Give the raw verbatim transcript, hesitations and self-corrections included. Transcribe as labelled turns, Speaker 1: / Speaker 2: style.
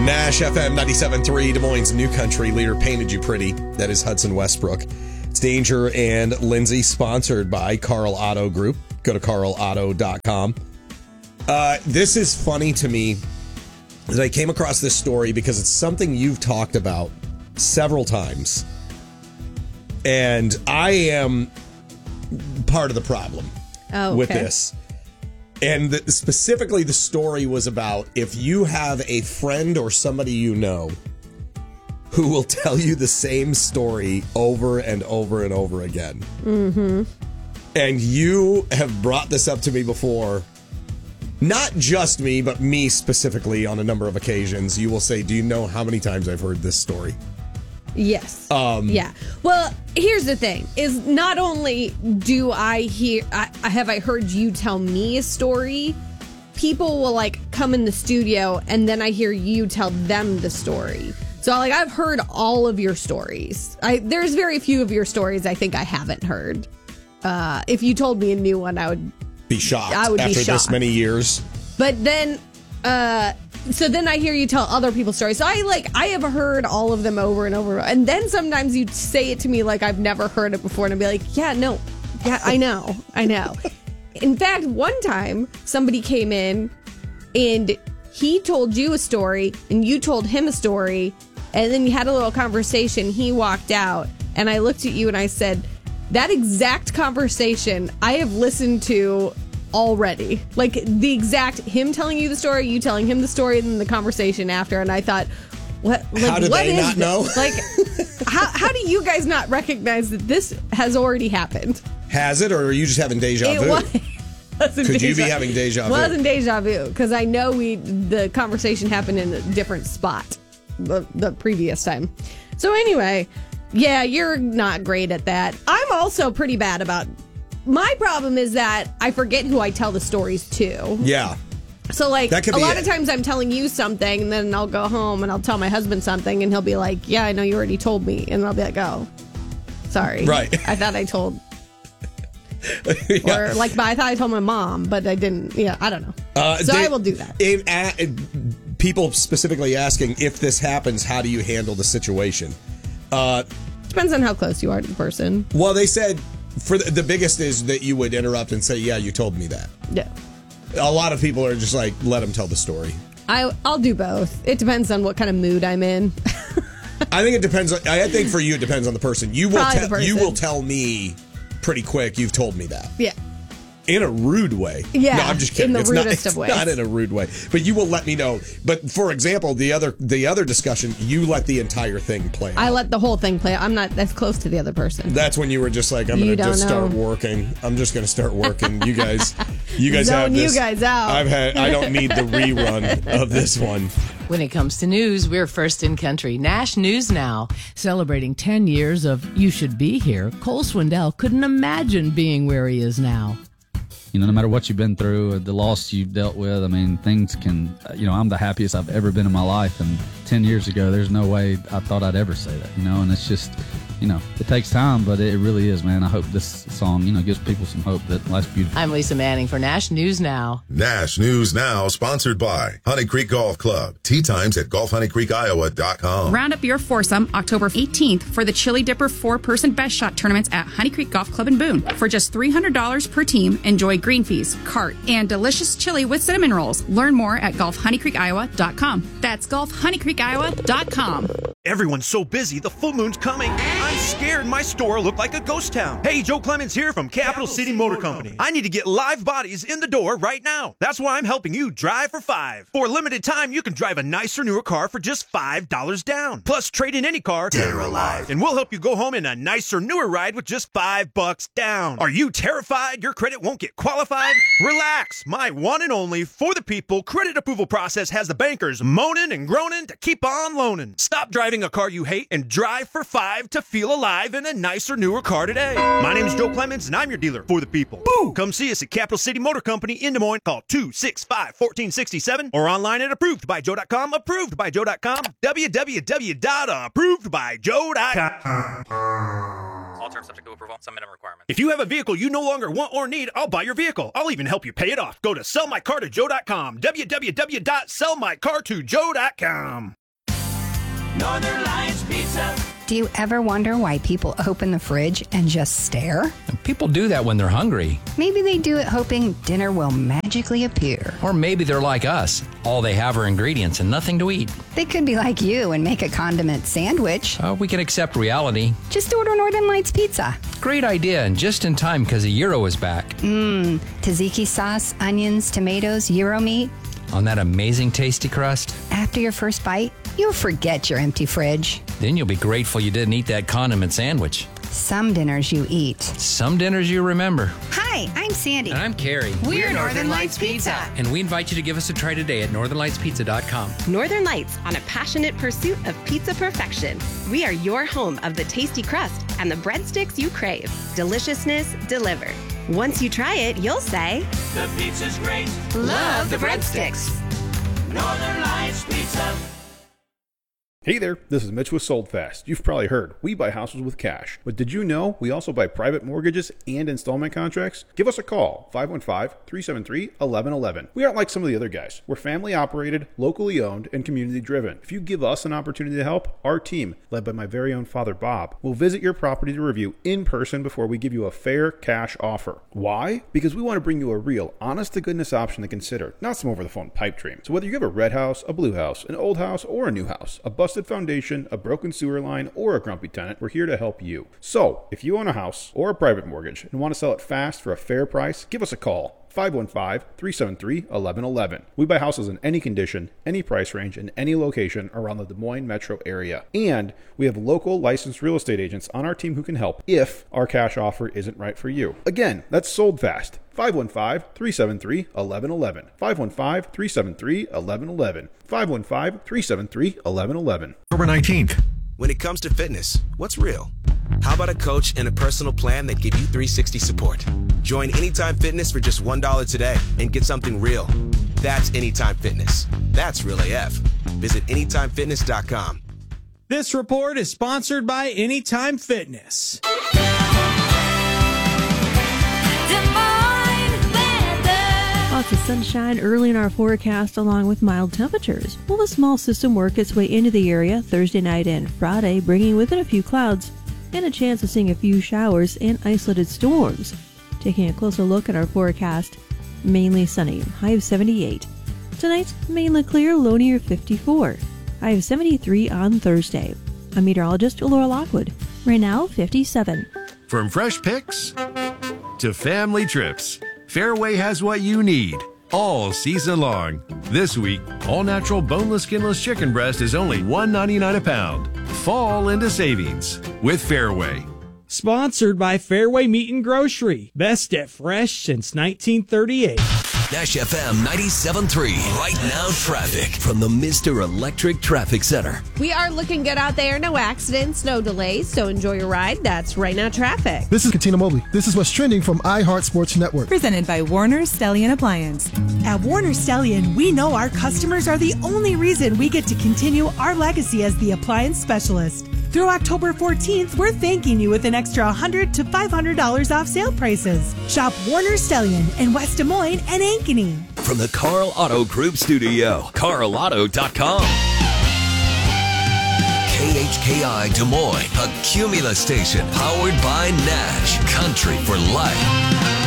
Speaker 1: Nash F M ninety-seven point three, Des Moines' new country leader, Painted You Pretty. That is Hudson Westbrook. It's Danger and Lindsay, sponsored by Carl Auto Group. Go to carl auto dot com. Uh, this is funny to me that I came across this story because it's something you've talked about several times. And I am part of the problem
Speaker 2: oh, okay.
Speaker 1: with this. And the, specifically, the story was about if you have a friend or somebody you know who will tell you the same story over and over and over again.
Speaker 2: Mm-hmm.
Speaker 1: And you have brought this up to me before. Not just me, but me specifically on a number of occasions. You will say, do you know how many times I've heard this story?
Speaker 2: Yes.
Speaker 1: Um,
Speaker 2: yeah. Well, here's the thing: is not only do I hear, I, I have I heard you tell me a story. People will like come in the studio, and then I hear you tell them the story. So like I've heard all of your stories. I there's very few of your stories I think I haven't heard. Uh, if you told me a new one, I would
Speaker 1: be shocked.
Speaker 2: I would
Speaker 1: after
Speaker 2: be shocked.
Speaker 1: This many years.
Speaker 2: But then. Uh, So then I hear you tell other people's stories. So I like I have heard all of them over and over. And then sometimes you say it to me like I've never heard it before. And I'll be like, yeah, no. Yeah, I know. I know. In fact, one time somebody came in and he told you a story and you told him a story. And then you had a little conversation. He walked out and I looked at you and I said, that exact conversation I have listened to already. Like the exact him telling you the story, you telling him the story, and then the conversation after. And I thought, what? Like,
Speaker 1: how did
Speaker 2: what
Speaker 1: they
Speaker 2: is
Speaker 1: not
Speaker 2: this?
Speaker 1: know?
Speaker 2: Like, how how do you guys not recognize that this has already happened?
Speaker 1: Has it, or are you just having deja
Speaker 2: It
Speaker 1: vu?
Speaker 2: was, wasn't
Speaker 1: Could
Speaker 2: deja,
Speaker 1: you be having deja vu?
Speaker 2: Wasn't deja vu because I know we the conversation happened in a different spot the the previous time. So anyway, yeah, you're not great at that. I'm also pretty bad about. My problem is that I forget who I tell the stories to.
Speaker 1: Yeah.
Speaker 2: So, like,
Speaker 1: That could
Speaker 2: a
Speaker 1: be
Speaker 2: lot
Speaker 1: it.
Speaker 2: of times I'm telling you something, and then I'll go home and I'll tell my husband something, and he'll be like, yeah, I know you already told me. And I'll be like, oh, sorry.
Speaker 1: Right.
Speaker 2: I thought I told.
Speaker 1: Yeah.
Speaker 2: Or, like, but I thought I told my mom, but I didn't. Yeah, I don't know.
Speaker 1: Uh,
Speaker 2: so
Speaker 1: they-
Speaker 2: I will do that.
Speaker 1: In, a, people specifically asking, if this happens, how do you handle the situation? Uh,
Speaker 2: Depends on how close you are to the person.
Speaker 1: well, they said... For the, the biggest is that you would interrupt and say, yeah, you told me that.
Speaker 2: Yeah.
Speaker 1: A lot of people are just like, let them tell the story.
Speaker 2: I, I'll do both. It depends on what kind of mood I'm in.
Speaker 1: I think it depends. On, I think for you, it depends on the person. You will,
Speaker 2: Probably
Speaker 1: te-
Speaker 2: the person.
Speaker 1: you will tell me pretty quick, you've told me that.
Speaker 2: Yeah.
Speaker 1: In a rude way.
Speaker 2: Yeah,
Speaker 1: No, I'm just kidding.
Speaker 2: in the
Speaker 1: it's
Speaker 2: rudest
Speaker 1: not,
Speaker 2: of ways.
Speaker 1: Not in a rude way. But you will let me know. But for example, the other the other discussion, you let the entire thing play out.
Speaker 2: I let the whole thing play out. I'm not as close to the other person.
Speaker 1: That's when you were just like, I'm
Speaker 2: You
Speaker 1: going to
Speaker 2: don't
Speaker 1: just start
Speaker 2: know.
Speaker 1: working. I'm just going to start working. You guys, you guys
Speaker 2: Zone
Speaker 1: have this.
Speaker 2: you guys out.
Speaker 1: I've had. I don't need the rerun of this one.
Speaker 3: When it comes to news, we're first in country. Nash News Now.
Speaker 4: Celebrating ten years of You Should Be Here, Cole Swindell couldn't imagine being where he is now.
Speaker 5: You know, no matter what you've been through, or the loss you've dealt with, I mean, things can, you know, I'm the happiest I've ever been in my life. And ten years ago, there's no way I thought I'd ever say that, you know, and it's just, you know, it takes time, but it really is, man. I hope this song, you know, gives people some hope that life's beautiful.
Speaker 3: I'm Lisa Manning for Nash News Now.
Speaker 6: Nash News Now, sponsored by Honey Creek Golf Club. Tee times at golf honey creek iowa dot com.
Speaker 7: Round up your foursome October eighteenth for the Chili Dipper four-person best shot tournaments at Honey Creek Golf Club in Boone. For just three hundred dollars per team, enjoy green fees, cart, and delicious chili with cinnamon rolls. Learn more at golf honey creek iowa dot com. That's golf honey creek iowa dot com.
Speaker 8: Everyone's so busy, the full moon's coming. I'm scared my store looked like a ghost town. Hey, Joe Clemens here from Capital City Motor Company. I need to get live bodies in the door right now. That's why I'm helping you drive for five. For a limited time, you can drive a nicer, newer car for just five dollars down. Plus, trade in any car, dead or alive, and we'll help you go home in a nicer, newer ride with just five bucks down. Are you terrified your credit won't get qualified? Relax. My one and only For the People credit approval process has the bankers moaning and groaning to keep on loaning. Stop driving a car you hate and drive for five to feel alive in a nicer, newer car today. My name is Joe Clemens, and I'm your dealer for the people. Boo! Come see us at Capital City Motor Company in Des Moines. Call two six five, one four six seven or online at approved by joe dot com. approved by joe dot com. w w w dot approved by joe dot com.
Speaker 9: All terms subject to approval. Some minimum requirements.
Speaker 8: If you have a vehicle you no longer want or need, I'll buy your vehicle. I'll even help you pay it off. Go to sell my car to joe dot com. w w w dot sell my car to joe dot com.
Speaker 10: Northern Lights Pizza.
Speaker 11: Do you ever wonder why people open the fridge and just stare?
Speaker 12: People do that when they're hungry.
Speaker 11: Maybe they do it hoping dinner will magically appear.
Speaker 12: Or maybe they're like us. All they have are ingredients and nothing to eat.
Speaker 11: They could be like you and make a condiment sandwich.
Speaker 12: Uh, we can accept reality.
Speaker 11: Just order Northern Lights Pizza.
Speaker 12: Great idea, and just in time because the Euro is back.
Speaker 11: Mmm, tzatziki sauce, onions, tomatoes, Euro meat.
Speaker 12: On that amazing tasty crust.
Speaker 11: After your first bite, you'll forget your empty fridge.
Speaker 12: Then you'll be grateful you didn't eat that condiment sandwich.
Speaker 11: Some dinners you eat.
Speaker 12: Some dinners you remember.
Speaker 11: Hi, I'm Sandy.
Speaker 12: And I'm Carrie.
Speaker 11: We're, We're Northern Lights Pizza.
Speaker 12: And we invite you to give us a try today at northern lights pizza dot com.
Speaker 13: Northern Lights, on a passionate pursuit of pizza perfection. We are your home of the tasty crust and the breadsticks you crave. Deliciousness delivered. Once you try it, you'll say,
Speaker 10: the pizza's great.
Speaker 13: Love the breadsticks.
Speaker 10: Northern Lights Pizza.
Speaker 14: Hey there, this is Mitch with Sold Fast. You've probably heard, we buy houses with cash. But did you know we also buy private mortgages and installment contracts? Give us a call, five one five, three seven three, one one one one. We aren't like some of the other guys. We're family operated, locally owned, and community driven. If you give us an opportunity to help, our team, led by my very own father Bob, will visit your property to review in person before we give you a fair cash offer. Why? Because we want to bring you a real, honest-to-goodness option to consider, not some over-the-phone pipe dream. So whether you have a red house, a blue house, an old house, or a new house, a bus foundation, a broken sewer line, or a grumpy tenant, we're here to help you. So, if you own a house or a private mortgage and want to sell it fast for a fair price, give us a call. five one five, three seven three, one one one one. We buy houses in any condition, any price range, and any location around the Des Moines metro area. And we have local licensed real estate agents on our team who can help if our cash offer isn't right for you. Again, that's Sold Fast. five one five, three seven three, one one one one. five one five, three seven three, one one one one. five one five, three seven three, one one one one.
Speaker 15: October nineteenth. When it comes to fitness, what's real? How about a coach and a personal plan that give you three sixty support? Join Anytime Fitness for just one dollar today and get something real. That's Anytime Fitness. That's real A F. Visit anytime fitness dot com.
Speaker 16: This report is sponsored by Anytime Fitness.
Speaker 17: Lots of sunshine early in our forecast along with mild temperatures. Will the small system work its way into the area Thursday night and Friday, bringing with it a few clouds and a chance of seeing a few showers and isolated storms. Taking a closer look at our forecast, mainly sunny, high of seventy-eight. Tonight, mainly clear, low near fifty-four. High of seventy-three on Thursday. I'm meteorologist Laura Lockwood. Right now, fifty-seven.
Speaker 18: From fresh picks to family trips, Fairway has what you need all season long. This week, all natural boneless, skinless chicken breast is only one ninety-nine a pound. Fall into savings with Fairway.
Speaker 16: Sponsored by Fairway Meat and Grocery. Best at fresh since nineteen thirty-eight.
Speaker 19: Nash F M ninety-seven point three. Right now traffic from the Mister Electric Traffic Center.
Speaker 2: We are looking good out there. No accidents, no delays. So enjoy your ride. That's Right Now Traffic.
Speaker 20: This is Katina Mobley. This is what's trending from iHeart Sports Network.
Speaker 21: Presented by Warner Stellian Appliance. At Warner Stellian, we know our customers are the only reason we get to continue our legacy as the appliance specialist. Through October fourteenth, we're thanking you with an extra one hundred to five hundred dollars off sale prices. Shop Warner Stellian in West Des Moines and Ankeny.
Speaker 19: From the Carl Auto Group studio, carl auto dot com. K H K I Des Moines, a Cumulus station powered by Nash. Country for life.